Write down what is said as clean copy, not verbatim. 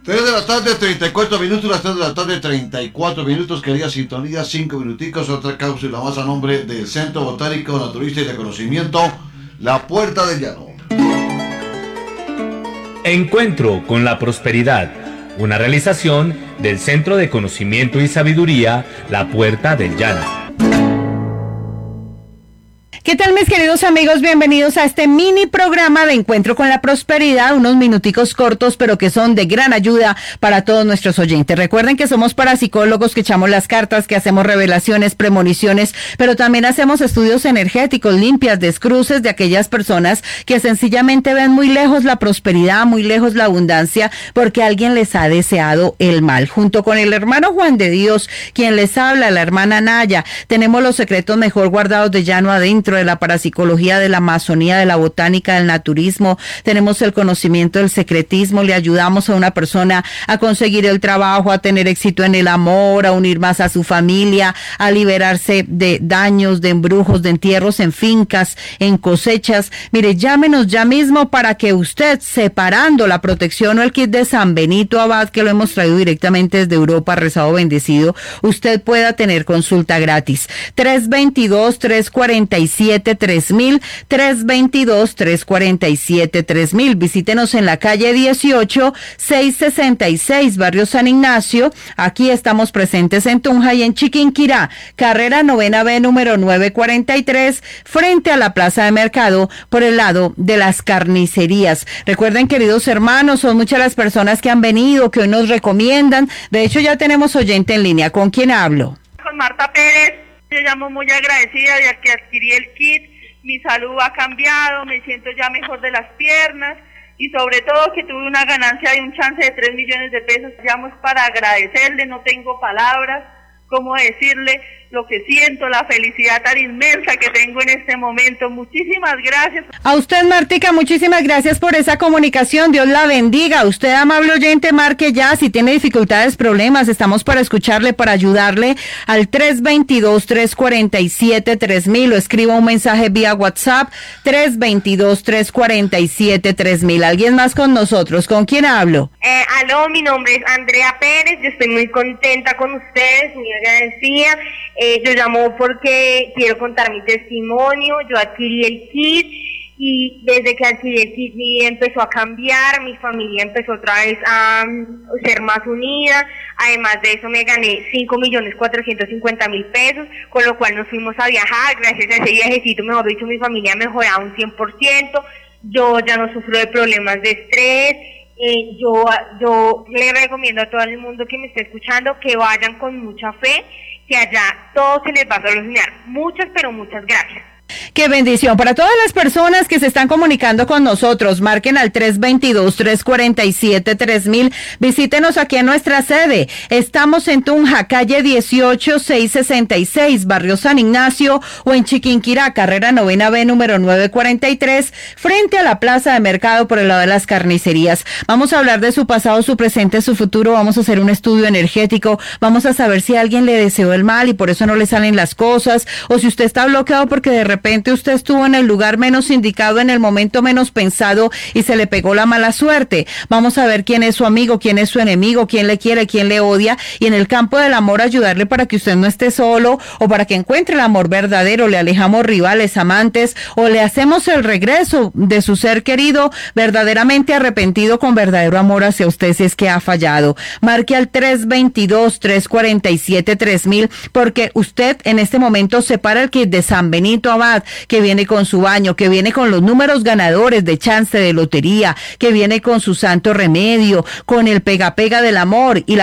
3 de la tarde, 34 minutos, las 3 de la tarde, 34 minutos, querida sintonía, 5 minuticos, otra cápsula más a nombre del Centro Botánico, Naturista y de Conocimiento, La Puerta del Llano. Encuentro con la prosperidad, una realización del Centro de Conocimiento y Sabiduría, La Puerta del Llano. ¿Qué tal, mis queridos amigos? Bienvenidos a este mini programa de Encuentro con la Prosperidad, unos minuticos cortos, pero que son de gran ayuda para todos nuestros oyentes. Recuerden que somos parapsicólogos, que echamos las cartas, que hacemos revelaciones, premoniciones, pero también hacemos estudios energéticos, limpias, descruces de aquellas personas que sencillamente ven muy lejos la prosperidad, muy lejos la abundancia, porque alguien les ha deseado el mal. Junto con el hermano Juan de Dios, quien les habla, la hermana Naya, tenemos los secretos mejor guardados de llano adentro, de la parapsicología, de la amazonía, de la botánica, del naturismo. Tenemos el conocimiento del secretismo, le ayudamos a una persona a conseguir el trabajo, a tener éxito en el amor, a unir más a su familia, a liberarse de daños, de embrujos, de entierros en fincas, en cosechas. Mire, llámenos ya mismo para que usted, separando la protección o el kit de San Benito Abad, que lo hemos traído directamente desde Europa, rezado bendecido, usted pueda tener consulta gratis. 322-347-3000, 322-347-3000. Visítenos en la calle 18, 666, Barrio San Ignacio. Aquí estamos presentes en Tunja y en Chiquinquirá, carrera 9B, número 943, frente a la Plaza de Mercado, por el lado de las carnicerías. Recuerden, queridos hermanos, son muchas las personas que han venido, que hoy nos recomiendan. De hecho, ya tenemos oyente en línea. ¿Con quién hablo? Con Marta Pérez. Yo llamo muy agradecida de que adquirí el kit, mi salud ha cambiado, me siento ya mejor de las piernas y sobre todo que tuve una ganancia de un chance de 3 millones de pesos. Llamo para agradecerle, no tengo palabras, cómo decirle lo que siento, la felicidad tan inmensa que tengo en este momento. Muchísimas gracias. A usted, Martica, muchísimas gracias por esa comunicación. Dios la bendiga. Usted, amable oyente, marque ya. Si tiene dificultades, problemas, estamos para escucharle, para ayudarle al 322-347-3000 o escriba un mensaje vía WhatsApp 322-347-3000. ¿Alguien más con nosotros? ¿Con quién hablo? Aló, mi nombre es Andrea Pérez. Yo estoy muy contenta con ustedes, muy agradecida. Yo llamo porque quiero contar mi testimonio. Yo adquirí el kit y desde que adquirí el kit mi vida empezó a cambiar, mi familia empezó otra vez a ser más unida. Además de eso me gané 5.450.000 pesos, con lo cual nos fuimos a viajar. Gracias a ese viajecito, mejor dicho, mi familia ha mejorado un 100%. Yo ya no sufro de problemas de estrés. Yo le recomiendo a todo el mundo que me esté escuchando que vayan con mucha fe, que allá todo se les va a solucionar. Muchas, pero muchas gracias. ¡Qué bendición! Para todas las personas que se están comunicando con nosotros, marquen al 322-347-3000. Visítenos aquí en nuestra sede. Estamos en Tunja, calle 18, 666, Barrio San Ignacio, o en Chiquinquirá, carrera 9B, número 943, frente a la Plaza de Mercado, por el lado de las carnicerías. Vamos a hablar de su pasado, su presente, su futuro. Vamos a hacer un estudio energético. Vamos a saber si alguien le deseó el mal y por eso no le salen las cosas, o si usted está bloqueado porque de repente usted estuvo en el lugar menos indicado, en el momento menos pensado y se le pegó la mala suerte. Vamos a ver quién es su amigo, quién es su enemigo, quién le quiere, quién le odia, y en el campo del amor ayudarle para que usted no esté solo o para que encuentre el amor verdadero. Le alejamos rivales, amantes, o le hacemos el regreso de su ser querido verdaderamente arrepentido, con verdadero amor hacia usted si es que ha fallado. Marque al 322-347-3000 porque usted en este momento separa el kit de San Benito Abad, que viene con su baño, que viene con los números ganadores de chance de lotería, que viene con su santo remedio, con el pega-pega del amor y la